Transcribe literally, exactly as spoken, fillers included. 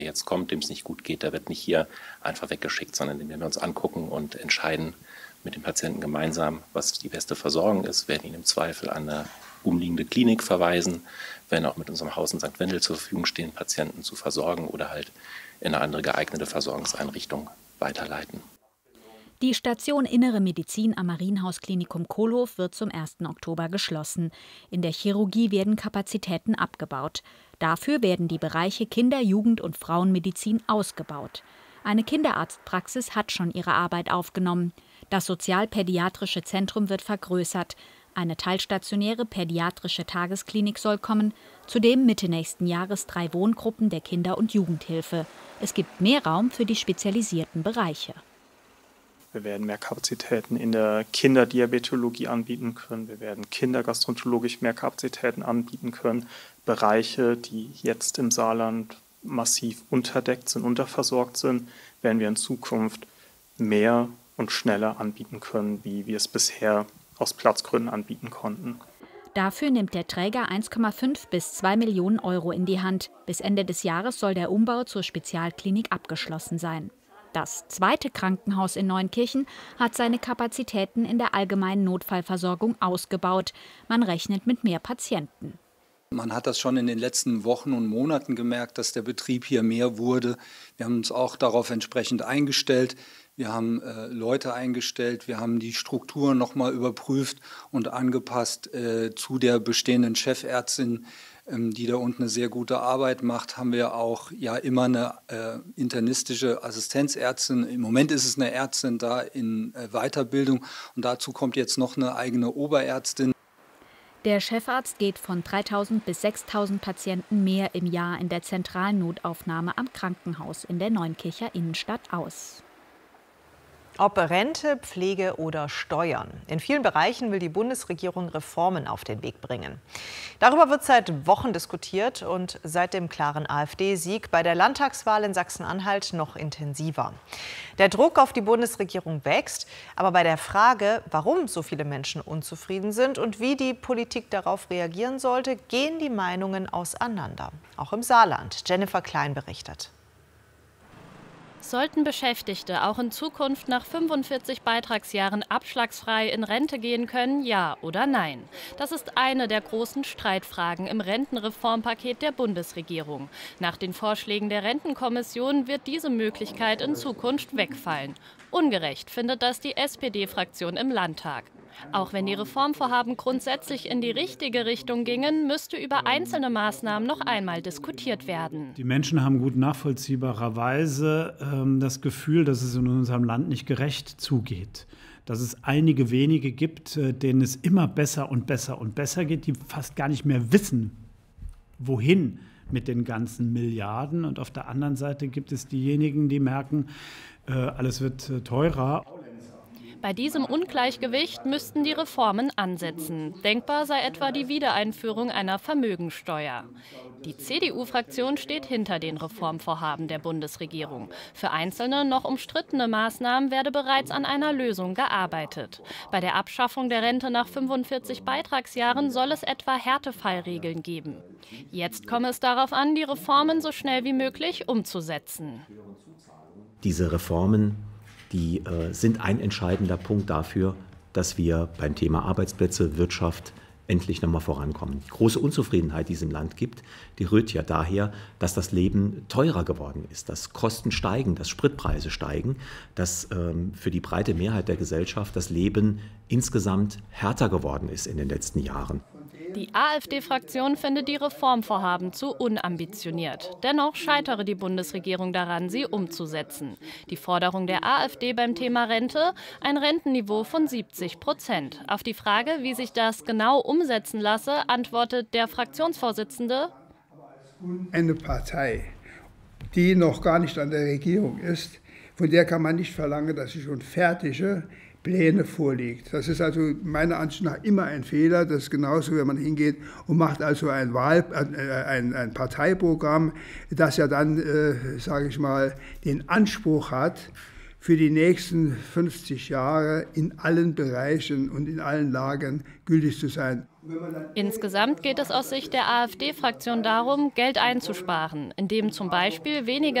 jetzt kommt, dem es nicht gut geht, der wird nicht hier einfach weggeschickt, sondern den werden wir uns angucken und entscheiden mit dem Patienten gemeinsam, was die beste Versorgung ist, werden ihn im Zweifel an eine umliegende Klinik verweisen, werden auch mit unserem Haus in Sankt Wendel zur Verfügung stehen, Patienten zu versorgen oder halt in eine andere geeignete Versorgungseinrichtung weiterleiten. Die Station Innere Medizin am Marienhaus-Klinikum Kohlhof wird zum ersten Oktober geschlossen. In der Chirurgie werden Kapazitäten abgebaut. Dafür werden die Bereiche Kinder-, Jugend- und Frauenmedizin ausgebaut. Eine Kinderarztpraxis hat schon ihre Arbeit aufgenommen. Das Sozialpädiatrische Zentrum wird vergrößert. Eine teilstationäre pädiatrische Tagesklinik soll kommen. Zudem Mitte nächsten Jahres drei Wohngruppen der Kinder- und Jugendhilfe. Es gibt mehr Raum für die spezialisierten Bereiche. Wir werden mehr Kapazitäten in der Kinderdiabetologie anbieten können. Wir werden kindergastroenterologisch mehr Kapazitäten anbieten können. Bereiche, die jetzt im Saarland massiv unterdeckt sind, unterversorgt sind, werden wir in Zukunft mehr und schneller anbieten können, wie wir es bisher aus Platzgründen anbieten konnten. Dafür nimmt der Träger eins Komma fünf bis zwei Millionen Euro in die Hand. Bis Ende des Jahres soll der Umbau zur Spezialklinik abgeschlossen sein. Das zweite Krankenhaus in Neunkirchen hat seine Kapazitäten in der allgemeinen Notfallversorgung ausgebaut. Man rechnet mit mehr Patienten. Man hat das schon in den letzten Wochen und Monaten gemerkt, dass der Betrieb hier mehr wurde. Wir haben uns auch darauf entsprechend eingestellt. Wir haben äh, Leute eingestellt, wir haben die Strukturen noch mal überprüft und angepasst äh, zu der bestehenden Chefärztin, ähm, die da unten eine sehr gute Arbeit macht. Haben wir auch ja immer eine äh, internistische Assistenzärztin. Im Moment ist es eine Ärztin da in äh, Weiterbildung und dazu kommt jetzt noch eine eigene Oberärztin. Der Chefarzt geht von dreitausend bis sechstausend Patienten mehr im Jahr in der zentralen Notaufnahme am Krankenhaus in der Neunkircher Innenstadt aus. Ob Rente, Pflege oder Steuern. In vielen Bereichen will die Bundesregierung Reformen auf den Weg bringen. Darüber wird seit Wochen diskutiert und seit dem klaren AfD-Sieg bei der Landtagswahl in Sachsen-Anhalt noch intensiver. Der Druck auf die Bundesregierung wächst, aber bei der Frage, warum so viele Menschen unzufrieden sind und wie die Politik darauf reagieren sollte, gehen die Meinungen auseinander. Auch im Saarland. Jennifer Klein berichtet. Sollten Beschäftigte auch in Zukunft nach fünfundvierzig Beitragsjahren abschlagsfrei in Rente gehen können, ja oder nein? Das ist eine der großen Streitfragen im Rentenreformpaket der Bundesregierung. Nach den Vorschlägen der Rentenkommission wird diese Möglichkeit in Zukunft wegfallen. Ungerecht findet das die S P D-Fraktion im Landtag. Auch wenn die Reformvorhaben grundsätzlich in die richtige Richtung gingen, müsste über einzelne Maßnahmen noch einmal diskutiert werden. Die Menschen haben gut nachvollziehbarerweise ähm, das Gefühl, dass es in unserem Land nicht gerecht zugeht. Dass es einige wenige gibt, äh, denen es immer besser und besser und besser geht, die fast gar nicht mehr wissen, wohin mit den ganzen Milliarden. Und auf der anderen Seite gibt es diejenigen, die merken, äh, alles wird äh, teurer. Bei diesem Ungleichgewicht müssten die Reformen ansetzen. Denkbar sei etwa die Wiedereinführung einer Vermögensteuer. Die C D U-Fraktion steht hinter den Reformvorhaben der Bundesregierung. Für einzelne noch umstrittene Maßnahmen werde bereits an einer Lösung gearbeitet. Bei der Abschaffung der Rente nach fünfundvierzig Beitragsjahren soll es etwa Härtefallregeln geben. Jetzt komme es darauf an, die Reformen so schnell wie möglich umzusetzen. Diese Reformen Die äh, sind ein entscheidender Punkt dafür, dass wir beim Thema Arbeitsplätze, Wirtschaft endlich nochmal vorankommen. Die große Unzufriedenheit, die es im Land gibt, die rührt ja daher, dass das Leben teurer geworden ist, dass Kosten steigen, dass Spritpreise steigen, dass ähm, für die breite Mehrheit der Gesellschaft das Leben insgesamt härter geworden ist in den letzten Jahren. Die AfD-Fraktion findet die Reformvorhaben zu unambitioniert. Dennoch scheitere die Bundesregierung daran, sie umzusetzen. Die Forderung der AfD beim Thema Rente, ein Rentenniveau von siebzig Prozent. Auf die Frage, wie sich das genau umsetzen lasse, antwortet der Fraktionsvorsitzende: Eine Partei, die noch gar nicht an der Regierung ist, von der kann man nicht verlangen, dass sie schon fertige Pläne vorlegt. Das ist also meiner Ansicht nach immer ein Fehler. Das ist genauso, wenn man hingeht und macht also ein, Wahl, ein, ein Parteiprogramm, das ja dann, äh, sage ich mal, den Anspruch hat, für die nächsten fünfzig Jahre in allen Bereichen und in allen Lagen gültig zu sein. Insgesamt geht es aus Sicht der AfD-Fraktion darum, Geld einzusparen, indem zum Beispiel weniger